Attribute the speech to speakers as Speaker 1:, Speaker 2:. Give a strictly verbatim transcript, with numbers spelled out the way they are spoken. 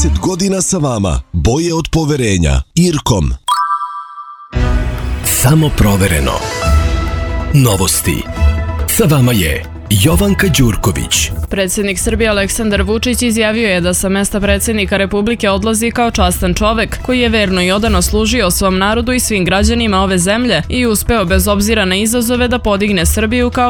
Speaker 1: trideset godina sa vama. Boje od poverenja. Irkom.
Speaker 2: Samo provereno. Novosti. Sa vama je Jovanka Đurković.
Speaker 3: Predsjednik Srbije Aleksandar Vučić izjavio je da sa mesta predsjednika Republike odlazi kao častan čovek koji je verno i odano služio svom narodu i svim građanima ove zemlje i uspeo bez obzira na izazove da podigne Srbiju kao